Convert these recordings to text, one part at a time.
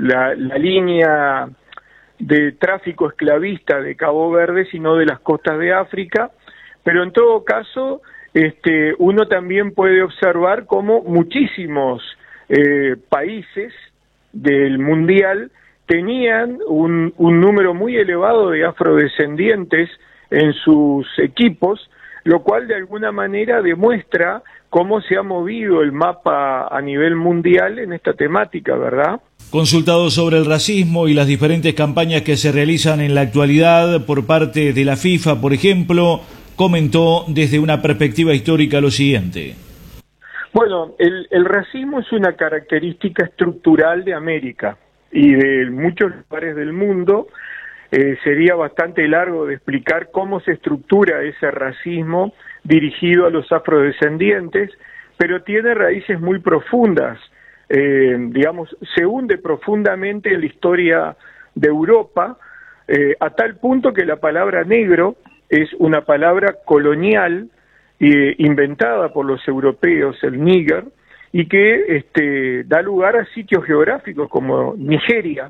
la línea de tráfico esclavista de Cabo Verde, sino de las costas de África, pero en todo caso uno también puede observar cómo muchísimos países del mundial tenían un número muy elevado de afrodescendientes en sus equipos, lo cual de alguna manera demuestra cómo se ha movido el mapa a nivel mundial en esta temática, ¿verdad? Consultado sobre el racismo y las diferentes campañas que se realizan en la actualidad por parte de la FIFA, por ejemplo, comentó desde una perspectiva histórica lo siguiente. Bueno, el racismo es una característica estructural de América y de muchos lugares del mundo. Sería bastante largo de explicar cómo se estructura ese racismo dirigido a los afrodescendientes, pero tiene raíces muy profundas. Digamos, se hunde profundamente en la historia de Europa, a tal punto que la palabra negro es una palabra colonial inventada por los europeos, el níger, y que da lugar a sitios geográficos como Nigeria,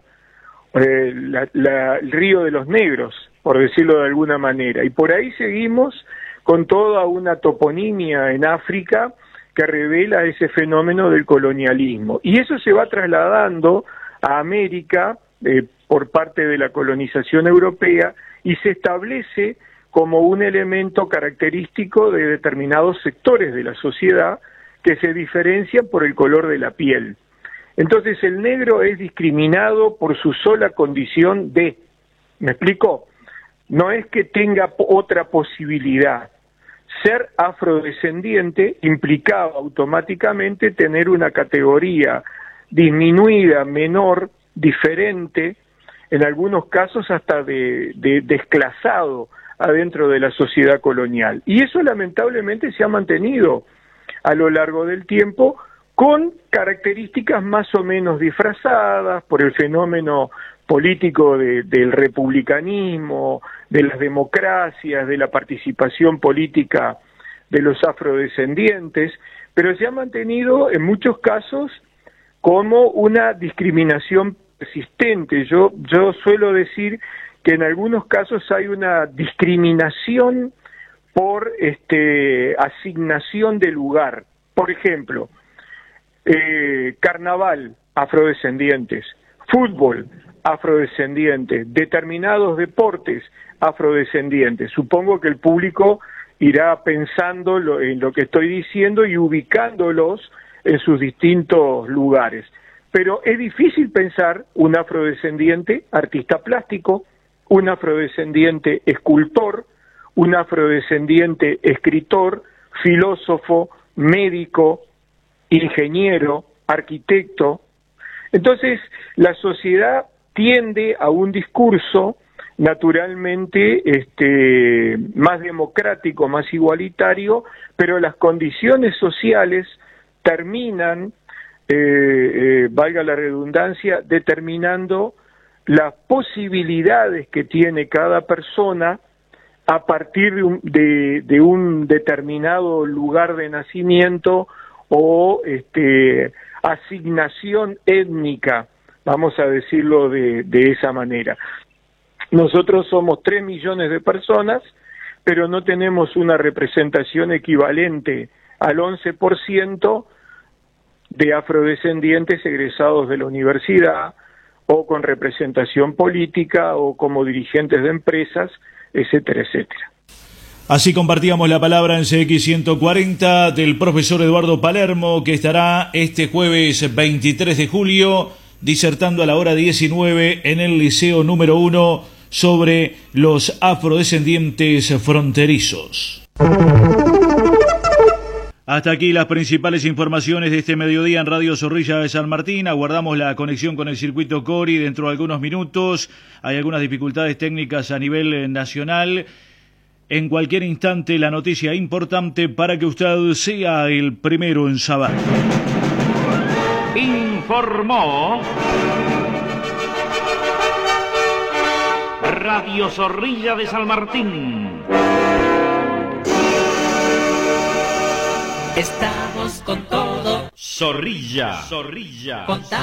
el río de los negros, por decirlo de alguna manera, y por ahí seguimos con toda una toponimia en África que revela ese fenómeno del colonialismo, y eso se va trasladando a América por parte de la colonización europea y se establece como un elemento característico de determinados sectores de la sociedad que se diferencian por el color de la piel. Entonces el negro es discriminado por su sola condición de, ¿me explico? No es que tenga otra posibilidad. Ser afrodescendiente implicaba automáticamente tener una categoría disminuida, menor, diferente, en algunos casos hasta de desclasado adentro de la sociedad colonial. Y eso lamentablemente se ha mantenido a lo largo del tiempo con características más o menos disfrazadas por el fenómeno político del republicanismo, de las democracias, de la participación política de los afrodescendientes, pero se ha mantenido en muchos casos como una discriminación persistente. Yo suelo decir que en algunos casos hay una discriminación por asignación de lugar. Por ejemplo, carnaval, afrodescendientes, fútbol, afrodescendientes, determinados deportes, afrodescendientes. Supongo que el público irá pensando en lo que estoy diciendo y ubicándolos en sus distintos lugares. Pero es difícil pensar un afrodescendiente artista plástico, un afrodescendiente escultor, un afrodescendiente escritor, filósofo, médico, ingeniero, arquitecto. Entonces, la sociedad tiende a un discurso naturalmente más democrático, más igualitario, pero las condiciones sociales terminan, valga la redundancia, determinando las posibilidades que tiene cada persona a partir de un determinado lugar de nacimiento o asignación étnica, vamos a decirlo de esa manera. Nosotros somos 3 millones de personas, pero no tenemos una representación equivalente al 11% de afrodescendientes egresados de la universidad, o con representación política, o como dirigentes de empresas, etcétera, etcétera. Así compartíamos la palabra en CX 140 del profesor Eduardo Palermo, que estará este jueves 23 de julio disertando a la hora 19 en el Liceo número 1 sobre los afrodescendientes fronterizos. Hasta aquí las principales informaciones de este mediodía en Radio Zorrilla de San Martín. Aguardamos la conexión con el circuito Cori dentro de algunos minutos. Hay algunas dificultades técnicas a nivel nacional. En cualquier instante, la noticia importante para que usted sea el primero en saber. Informó Radio Zorrilla de San Martín. Estamos con todo. Zorrilla. Contamos.